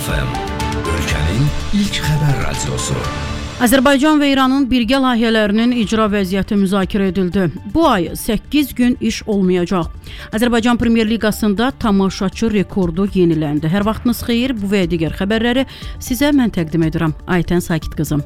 Real FM, ölkənin ilk xəbər radiosu. Azərbaycan və İranın birgə layihələrinin icra vəziyyəti müzakirə edildi. Bu ay 8 gün iş olmayacaq. Azərbaycan Premyer Liqasında tamaşaçı rekordu yeniləndi. Hər vaxtınız xeyir, bu və digər xəbərləri sizə mən təqdim edirəm. Aytən Sakit qızım.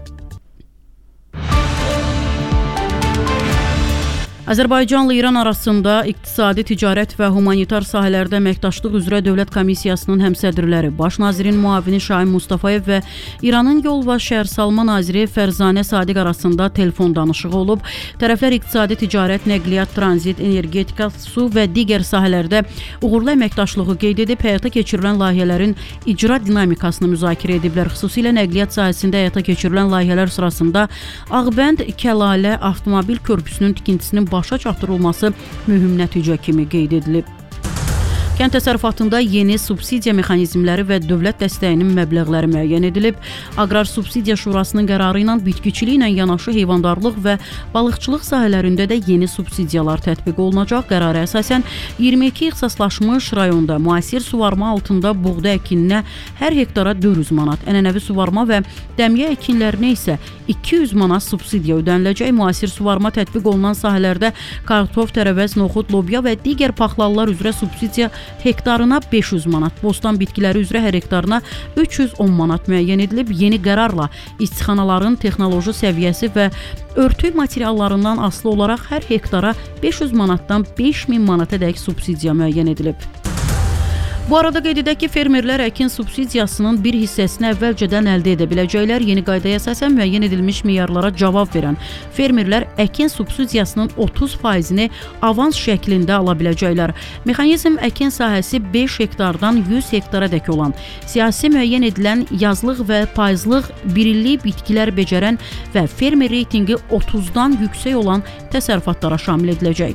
Azərbaycanla İran arasında iqtisadi, ticarət və humanitar sahələrdə əməkdaşlıq üzrə Dövlət Komissiyasının həmsədrləri, Baş nazirin müavini Şahin Mustafayev və İranın Yol və Şəhərsalma naziri Fərzanə Sadiq arasında telefon danışığı olub. Tərəflər iqtisadi, ticarət, nəqliyyat, tranzit, energetika, su və digər sahələrdə uğurlu əməkdaşlığı qeyd edib, həyata keçirilən layihələrin icra dinamikasını müzakirə ediblər. Xüsusilə nəqliyyat sahəsində həyata keçirilən layihələr sırasında Ağbənd Kəlalə avtomobil körpüsünün tikintisinin başa çatdırılması mühüm nəticə kimi qeyd edilib. Kənd təsərrüfatında yeni subsidiya mexanizmləri və dövlət dəstəyinin məbləğləri müəyyən edilib. Aqrar Subsidiya Şurasının qərarı ilə bitkiçiliklə yanaşı heyvandarlıq və balıqçılıq sahələrində də yeni subsidiyalar tətbiq olunacaq. Qərara əsasən 22 ixtisaslaşmış rayonda müasir suvarma altında buğda əkininə hər hektara 400 manat, ənənəvi suvarma və dəmiyə əkinlərinə isə 200 manat subsidiya ödəniləcək. Müasir suvarma tətbiq olunan sahələrdə kartof, tərəvəz, noxud, lobya və digər paxlallar üzrə subsidiya hektarına 500 manat, bostan bitkiləri üzrə hər hektarına 310 manat müəyyən edilib. Yeni qərarla istixanaların texnoloji səviyyəsi və örtük materiallarından asılı olaraq hər hektara 500 manatdan 5000 manatadək subsidiya müəyyən edilib. Bu arada qeyd edək ki, fermerlər əkin subsidiyasının bir hissəsini əvvəlcədən əldə edə biləcəklər. Yeni qaydaya əsasən müəyyən edilmiş meyarlara cavab verən fermerlər əkin subsidiyasının 30%-ni avans şəklində ala biləcəklər. Mexanizm əkin sahəsi 5 hektardan 100 hektaradək olan, siyasi müəyyən edilən yazlıq və payızlıq birillik bitkilər becərən və fermer reytingi 30-dan yüksək olan təsərrüfatlara şamil ediləcək.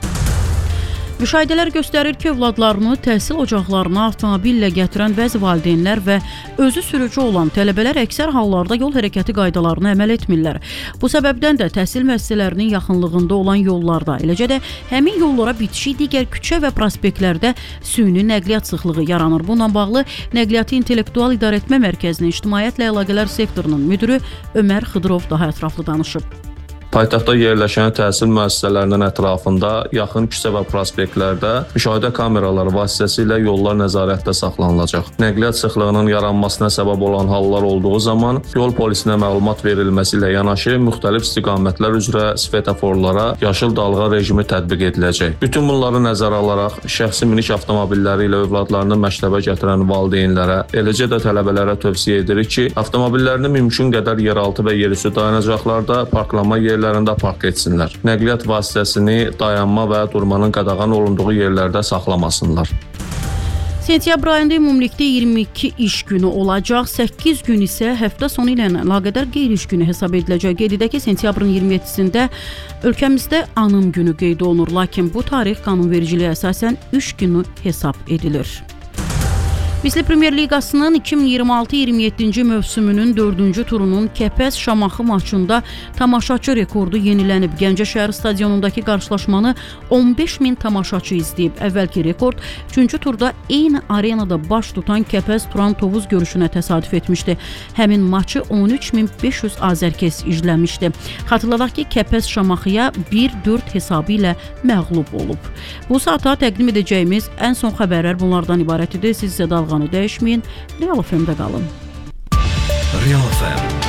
Müşahidələr göstərir ki, övladlarını təhsil ocaqlarına avtomobillə gətirən bəzi valideynlər və özü sürücü olan tələbələr əksər hallarda yol hərəkəti qaydalarına əməl etmirlər. Bu səbəbdən də təhsil müəssisələrinin yaxınlığında olan yollarda, eləcə də həmin yollara bitişik digər küçə və prospektlərdə süni nəqliyyat sıxlığı yaranır. Bununla bağlı Nəqliyyatı İntellektual İdarəetmə Mərkəzinin İctimaiyyətlə Əlaqələr sektorunun müdürü Ömər Xıdırov daha ətraflı danışıb. Paytaxtda yerləşən təhsil müəssisələrinin ətrafında, yaxın küçə və prospektlərdə müşahidə kameraları vasitəsilə yollar nəzarətdə saxlanılacaq. Nəqliyyat sıxlığının yaranmasına səbəb olan hallar olduğu zaman yol polisinə məlumat verilməsi ilə yanaşı müxtəlif istiqamətlər üzrə svetoforlara yaşıl dalğa rejimi tətbiq ediləcək. Bütün bunları nəzərə alaraq şəxsi minik avtomobilləri ilə övladlarını məktəbə gətirən valideynlərə, eləcə də tələbələrə tövsiyə edirik ki, avtomobillərini mümkün qədər yeraltı və yerüstü dayanacaqlarda, parklanma yerlərində park etsinlər. Nəqliyyat vasitəsini dayanma və durmanın qadağan olunduğu yerlərdə saxlamasınlar. Sentyabr ayında ümumilikdə 22 iş günü olacaq, 8 gün isə həftə sonu ilə əlaqədar qeyri-iş günü hesab ediləcək. Qeyd edək ki, sentyabrın 27-sində ölkəmizdə anım günü qeyd olunur, lakin bu tarix qanunvericiliyə əsasən 3 günü hesab edilir. Misli Premyer Liqasının 2026-27-ci mövsümünün 4-cü turunun Kəpəz-Şamaxı maçında tamaşaçı rekordu yenilənib. Gəncə şəhər stadionundakı qarşılaşmanı 15.000 tamaşaçı izləyib. Əvvəlki rekord 3-cü turda eyni arenada baş tutan Kəpəz-Turan Tovuz görüşünə təsadüf etmişdi. Həmin maçı 13.500 azərkeş izləmişdi. Xatırladaq ki, Kəpəz-Şamaxıya 1-4 hesabı ilə məğlub olub. Bu saata təqdim edəcəyimiz ən son xəbərlər bunlardan ibarət idi. Siz isə dalğanı dəyişməyin, Real FM-də qalın. Real FM